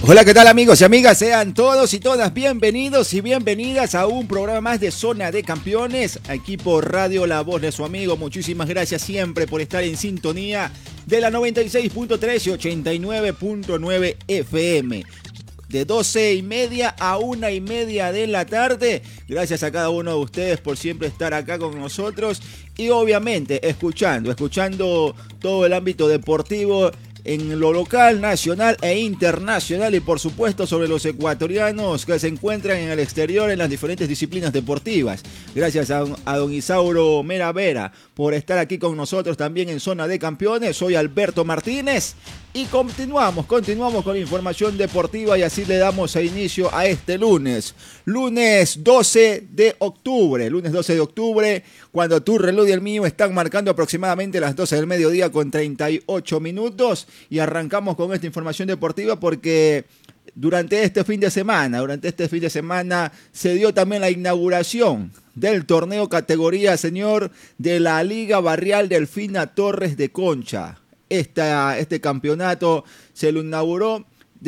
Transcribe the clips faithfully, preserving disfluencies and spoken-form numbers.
Hola, ¿qué tal amigos y amigas? Sean todos y todas bienvenidos y bienvenidas a un programa más de Zona de Campeones, aquí por Radio La Voz de su amigo. Muchísimas gracias siempre por estar en sintonía de la noventa y seis punto tres y ochenta y nueve punto nueve F M. De doce y media a una y media de la tarde. Gracias a cada uno de ustedes por siempre estar acá con nosotros y obviamente escuchando, escuchando todo el ámbito deportivo en lo local, nacional e internacional, y por supuesto sobre los ecuatorianos que se encuentran en el exterior en las diferentes disciplinas deportivas. Gracias a, a don Isauro Mera Vera por estar aquí con nosotros también en Zona de Campeones. Soy Alberto Martínez y continuamos, continuamos con la información deportiva y así le damos a inicio a este lunes. Lunes doce de octubre, lunes doce de octubre, cuando tu reloj y el mío están marcando aproximadamente las doce del mediodía con treinta y ocho minutos. Y arrancamos con esta información deportiva porque durante este fin de semana, durante este fin de semana se dio también la inauguración del torneo categoría señor de la Liga Barrial Delfina Torres de Concha. Esta, este campeonato se lo inauguró.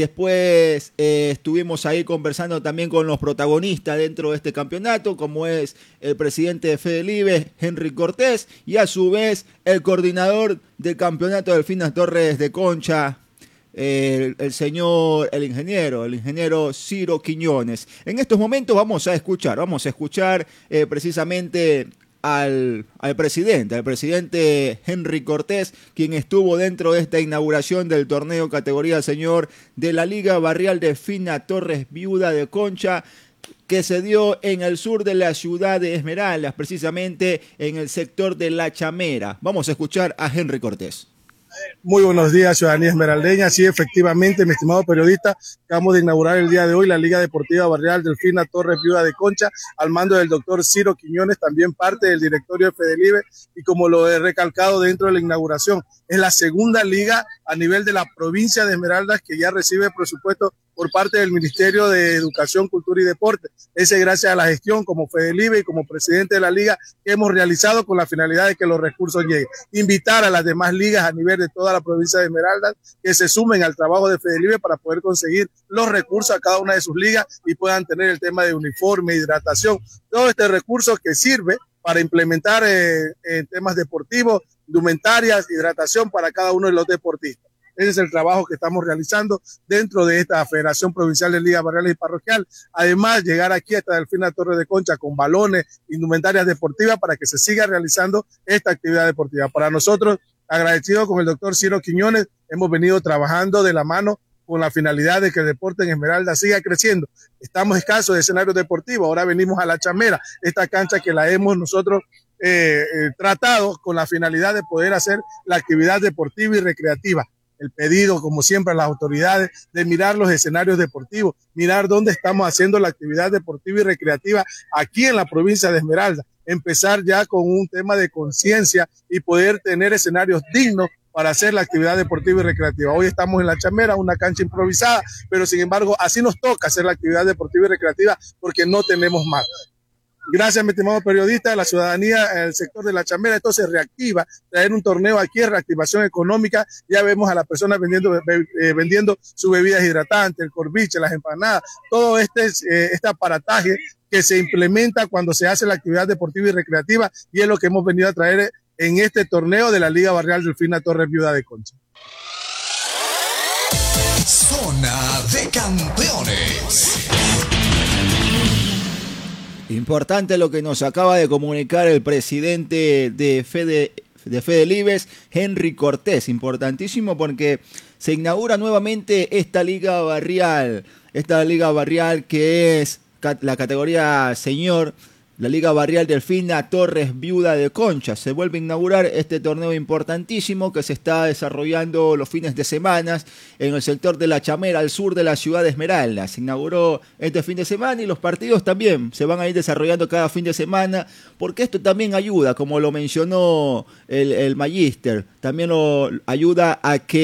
Después eh, estuvimos ahí conversando también con los protagonistas dentro de este campeonato, como es el presidente de Fedelives, Henry Cortés, y a su vez el coordinador del campeonato Delfinas Torres de Concha, eh, el, el señor, el ingeniero, el ingeniero Ciro Quiñones. En estos momentos vamos a escuchar, vamos a escuchar eh, precisamente Al, al presidente, al presidente Henry Cortés, quien estuvo dentro de esta inauguración del torneo categoría señor de la Liga Barrial Delfina Torres Viuda de Concha, que se dio en el sur de la ciudad de Esmeraldas, precisamente en el sector de La Chamera. Vamos a escuchar a Henry Cortés. Muy buenos días, ciudadanía esmeraldeña. Sí, efectivamente, mi estimado periodista, acabamos de inaugurar el día de hoy la Liga Deportiva Barrial Delfina Torres Viuda de Concha, al mando del doctor Ciro Quiñones, también parte del directorio de Fedelives, y como lo he recalcado dentro de la inauguración, es la segunda liga a nivel de la provincia de Esmeraldas que ya recibe presupuesto por parte del Ministerio de Educación, Cultura y Deporte. Ese gracias a la gestión como Fedelives y como presidente de la liga que hemos realizado con la finalidad de que los recursos lleguen. Invitar a las demás ligas a nivel de toda la provincia de Esmeraldas que se sumen al trabajo de Fedelives para poder conseguir los recursos a cada una de sus ligas y puedan tener el tema de uniforme, hidratación, todo este recurso que sirve para implementar eh, en temas deportivos, indumentarias, hidratación para cada uno de los deportistas. Ese es el trabajo que estamos realizando dentro de esta Federación Provincial de Ligas Barriales y Parroquial. Además, llegar aquí hasta Delfina Torres de Concha con balones, indumentarias deportivas para que se siga realizando esta actividad deportiva. Para nosotros, agradecido con el doctor Ciro Quiñones, hemos venido trabajando de la mano con la finalidad de que el deporte en Esmeralda siga creciendo. Estamos escasos de escenarios deportivos, ahora venimos a La Chamera, esta cancha que la hemos nosotros eh, eh, tratado con la finalidad de poder hacer la actividad deportiva y recreativa. El pedido, como siempre, a las autoridades de mirar los escenarios deportivos, mirar dónde estamos haciendo la actividad deportiva y recreativa aquí en la provincia de Esmeralda. Empezar ya con un tema de conciencia y poder tener escenarios dignos para hacer la actividad deportiva y recreativa. Hoy estamos en La Chamera, una cancha improvisada, pero sin embargo así nos toca hacer la actividad deportiva y recreativa porque no tenemos más. Gracias, mi estimado periodista, la ciudadanía, el sector de La Chamera, esto se reactiva, traer un torneo aquí es reactivación económica, ya vemos a las personas vendiendo, eh, vendiendo sus bebidas hidratantes, el corviche, las empanadas, todo este, eh, este aparataje que se implementa cuando se hace la actividad deportiva y recreativa, y es lo que hemos venido a traer en este torneo de la Liga Barrial Delfina Torres Viuda de Concha. Zona de Campeones. Importante lo que nos acaba de comunicar el presidente de Fede, de Fedelives, Henry Cortés. Importantísimo porque se inaugura nuevamente esta liga barrial, esta liga barrial que es la categoría señor, la Liga Barrial Delfina Torres Viuda de Concha. Se vuelve a inaugurar este torneo importantísimo que se está desarrollando los fines de semana en el sector de La Chamera, al sur de la ciudad de Esmeraldas. Se inauguró este fin de semana y los partidos también se van a ir desarrollando cada fin de semana, porque esto también ayuda, como lo mencionó el, el magíster, también lo ayuda a que